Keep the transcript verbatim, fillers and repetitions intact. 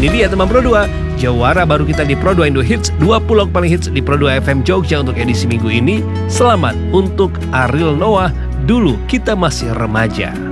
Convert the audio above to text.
Ini dia teman Pro dua, jawara baru kita di Pro dua Indo Hits, dua puluh paling hits di Pro dua F M Jogja untuk edisi minggu ini. Selamat untuk Ariel Noah, Dulu Kita Masih Remaja.